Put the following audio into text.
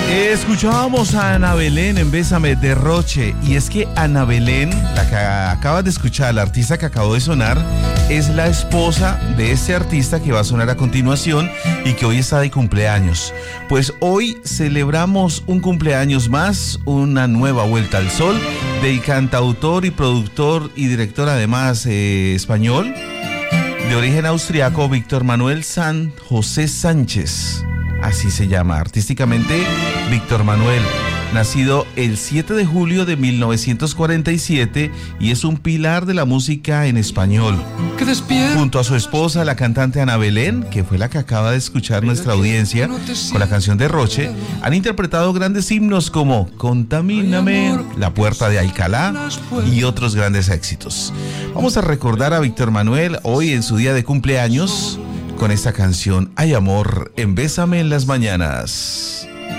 Escuchábamos a Ana Belén en Bésame de Roche, y es que Ana Belén, la que acabas de escuchar, la artista que acabó de sonar, es la esposa de este artista que va a sonar a continuación y que hoy está de cumpleaños. Pues hoy celebramos un cumpleaños más, una nueva vuelta al sol del cantautor y productor y director además español, de origen austriaco, Víctor Manuel San José Sánchez. Así se llama artísticamente Víctor Manuel, nacido el 7 de julio de 1947 y es un pilar de la música en español. Junto a su esposa, la cantante Ana Belén, que fue la que acaba de escuchar nuestra audiencia con la canción de Roche, han interpretado grandes himnos como Contamíname, La Puerta de Alcalá y otros grandes éxitos. Vamos a recordar a Víctor Manuel hoy en su día de cumpleaños con esta canción Hay Amor en Bésame en las Mañanas.